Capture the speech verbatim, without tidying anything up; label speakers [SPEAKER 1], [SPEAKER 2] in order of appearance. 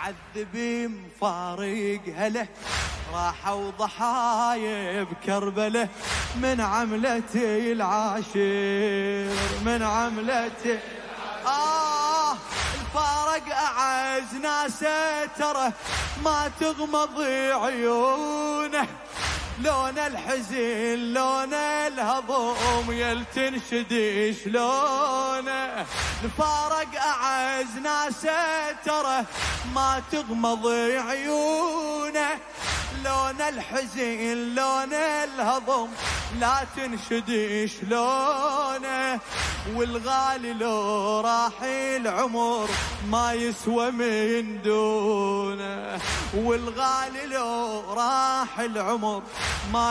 [SPEAKER 1] معذبي مفارق هله، راحوا ضحايا بكربله من عملتي العاشر، من عملتي آه الفارق أعز ناسه ترى ما تغمض عيونه، لون الحزن لون الهضوم يل تنشدي شلونه، الفارق أعز ناسه ترى ما تغمض عيونه، لون الحزن لون الهضم لا تنشدي شلونه، والغالي لو راح العمر ما يسوى من دونه، والغالي لو راح العمر ما